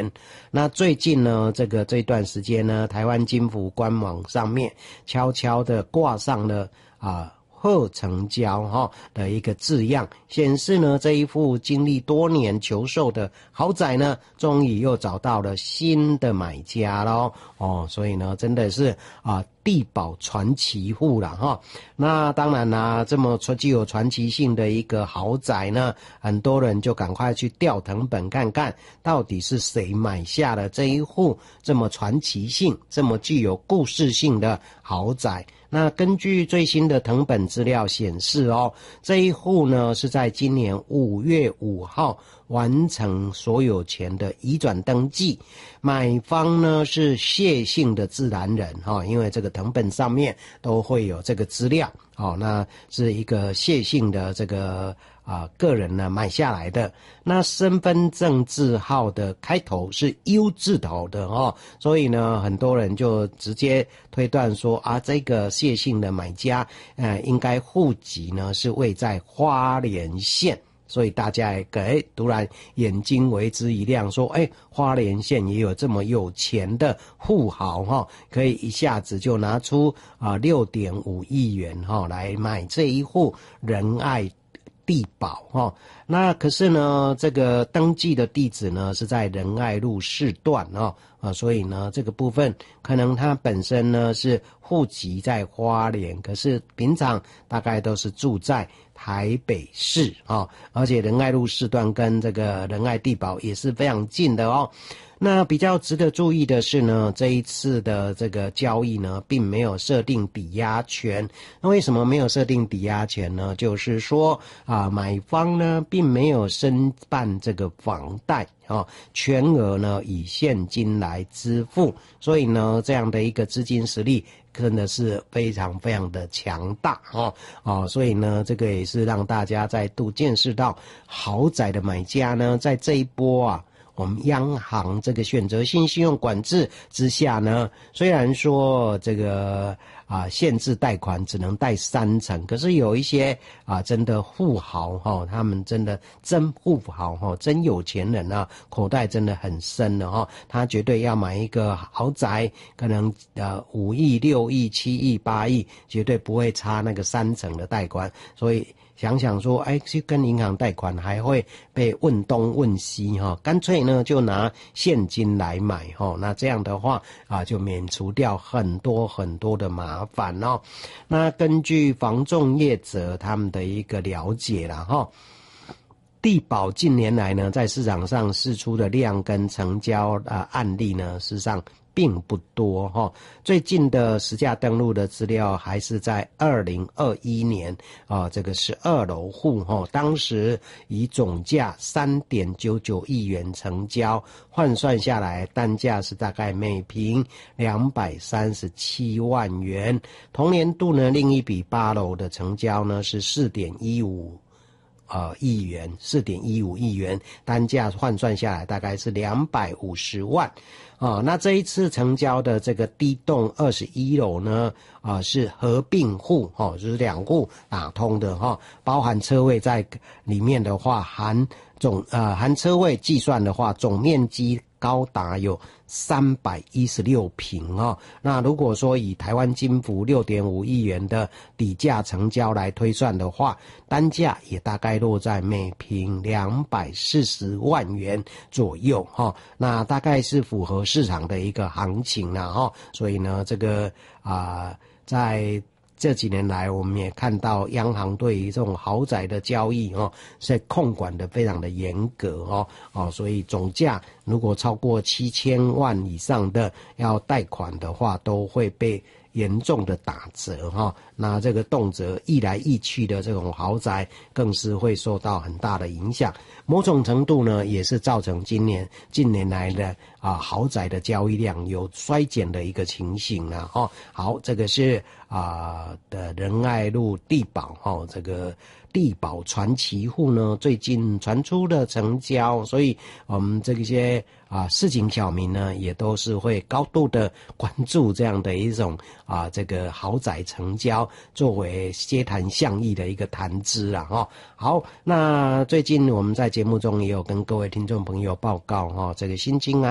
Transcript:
元。那最近呢，这段时间呢，台湾金福官网上面悄悄的挂上了贺成交的一个字样，显示呢这一户经历多年求售的豪宅呢，终于又找到了新的买家咯所以呢真的是地保传奇户啦那当然啦，这么具有传奇性的一个豪宅呢，很多人就赶快去调誊本看看到底是谁买下了这一户这么传奇性、这么具有故事性的豪宅。那根据最新的誊本资料显示这一户呢是在今年5月5号完成所有权的移转登记，买方呢是谢姓的自然人因为这个誊本上面都会有这个资料那是一个谢姓的这个个人呢买下来的。那身份证字号的开头是 U 字头的所以呢很多人就直接推断说这个谢姓的买家应该户籍呢是位在花莲县。所以大家突然眼睛为之一亮，说花莲县也有这么有钱的富豪可以一下子就拿出6.5亿元来买这一户仁爱地保那可是呢这个登记的地址呢是在仁爱路4段所以呢这个部分可能他本身呢是户籍在花莲，可是平常大概都是住在台北市而且仁爱路4段跟这个仁爱地保也是非常近的那比较值得注意的是呢，这一次的这个交易呢，并没有设定抵押权。那为什么没有设定抵押权呢？就是说买方呢并没有申办这个房贷全额呢以现金来支付，所以呢这样的一个资金实力真的是非常非常的强大所以呢这个也是让大家再度见识到豪宅的买家呢，在这一波我们央行这个选择性信用管制之下呢，虽然说这个限制贷款只能贷30%，可是有一些真的富豪他们真的真富豪真有钱人口袋真的很深了他绝对要买一个豪宅，可能5亿、6亿、7亿、8亿，绝对不会差那个30%的贷款，所以想想说去跟银行贷款还会被问东问西干脆呢就拿现金来买那这样的话就免除掉很多很多的麻烦那根据房仲业者他们的一个了解啦地保近年来呢在市场上释出的量跟成交案例呢事实上并不多最近的实价登录的资料还是在2021年这个12楼户当时以总价3.99亿元成交，换算下来单价是大概每坪237万元。同年度呢另一笔8楼的成交呢是4.15亿元，4.15亿元，单价换算下来大概是250万那这一次成交的这个第栋21楼呢是合并户就是2户打通的包含车位在里面的话，含车位计算的话，总面积高达有316坪那如果说以台湾金福6.5亿元的底价成交来推算的话，单价也大概落在每坪240万元左右那大概是符合市场的一个行情啦所以呢这个在这几年来我们也看到央行对于这种豪宅的交易是控管的非常的严格所以总价如果超过7000万以上的要贷款的话，都会被严重的打折那这个动辄易来易去的这种豪宅更是会受到很大的影响，某种程度呢也是造成近年来的豪宅的交易量有衰减的一个情形啦好，这个是的仁爱路地保这个地保传奇户呢最近传出的成交，所以我们这些市井小民呢也都是会高度的关注这样的一种这个豪宅成交作为街谈巷议的一个谈资啦好，那最近我们在节目中也有跟各位听众朋友报告这个新青